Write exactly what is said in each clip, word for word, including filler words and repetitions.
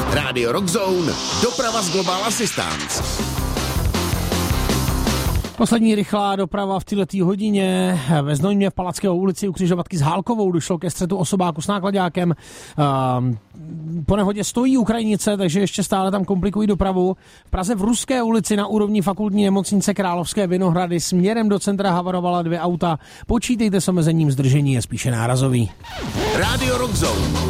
Rádio Rockzone, doprava z Global Assistance. Poslední rychlá doprava v této hodině. Ve Znojmě v Palackého ulici u křižovatky s Hálkovou došlo ke střetu osobáku s náklaďákem. Po nehodě stojí Ukrajinice, takže ještě stále tam komplikují dopravu. V Praze v Ruské ulici na úrovni fakultní nemocnice Královské Vinohrady směrem do centra havarovala dvě auta. Počítejte s omezením, zdržení je spíše nárazový. Rádio Rockzone.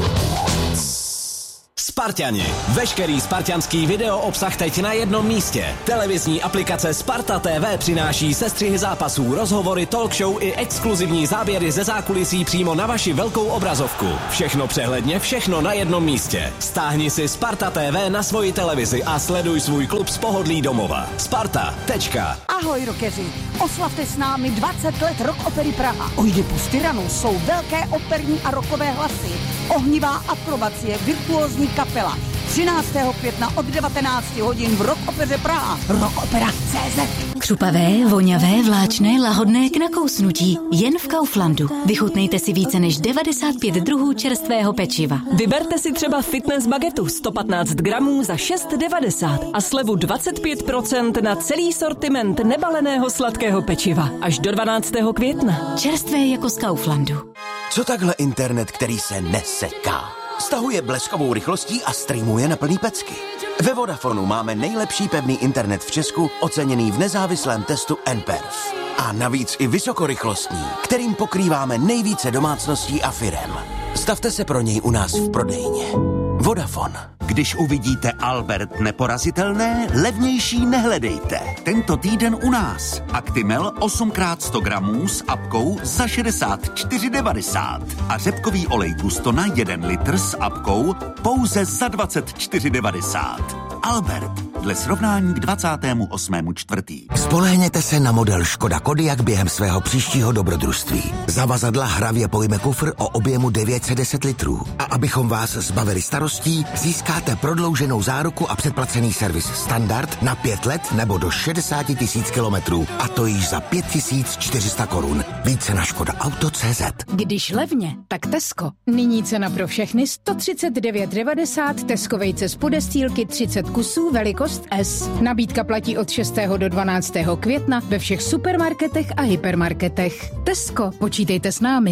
Sparťani. Veškerý spartianský video obsah teď na jednom místě. Televizní aplikace Sparta T V přináší sestřihy zápasů, rozhovory, talk show i exkluzivní záběry ze zákulisí přímo na vaši velkou obrazovku. Všechno přehledně, všechno na jednom místě. Stáhni si Sparta T V na svoji televizi a sleduj svůj klub z pohodlí domova. Sparta. Tečka. Ahoj rockeři, oslavte s námi dvacet let Rock Opery Praha. Oidipus Tyrannus jsou velké operní a rockové hlasy, ohnivá akrobacie, virtuózní kapela. třináctého května od devatenácti hodin v Rock Opeře Praha. rockopera tečka cé zet. Křupavé, voňavé, vláčné, lahodné k nakousnutí. Jen v Kauflandu. Vychutnejte si více než devadesát pět druhů čerstvého pečiva. Vyberte si třeba fitness bagetu sto patnáct gramů za šest devadesát a slevu dvacet pět procent na celý sortiment nebaleného sladkého pečiva. Až do dvanáctého května. Čerstvé jako z Kauflandu. Co takhle internet, který se neseká? Stahuje bleskovou rychlostí a streamuje na plný pecky. Ve Vodafonu máme nejlepší pevný internet v Česku, oceněný v nezávislém testu N P E R F. A navíc i vysokorychlostní, kterým pokrýváme nejvíce domácností a firem. Stavte se pro něj u nás v prodejně. Vodafone. Když uvidíte Albert neporazitelné, levnější nehledejte. Tento týden u nás. Actimel osm krát sto gramů s apkou za šedesát čtyři devadesát. A řepkový olej Gustona jeden litr s apkou pouze za dvacet čtyři devadesát. Albert. Dle srovnání k dvacátému osmému čtvrtý. Spolehněte se na model Škoda Kodiaq během svého příštího dobrodružství. Zavazadla hravě pojme kufr o objemu devět set deset litrů. A abychom vás zbavili starostí, získáte prodlouženou záruku a předplacený servis standard na pět let nebo do šedesát tisíc kilometrů. A to již za pět tisíc čtyři sta korun. Více na škoda auto tečka cé zet. Když levně, tak Tesco. Nyní cena pro všechny sto třicet devět devadesát, Tesco vejce z podestýlky třicet kusů, velikost S. Nabídka platí od šestého do dvanáctého května ve všech supermarketech a hypermarketech. Tesco, počítejte s námi.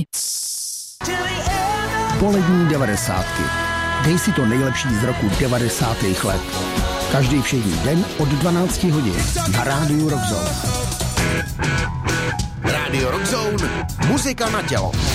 Polední devadesátky. Dej si to nejlepší z roku devadesátých let. Každý všední den od dvanácti hodin na Rádiu Rockzone. Rádio Rockzone. Muzika na tělo.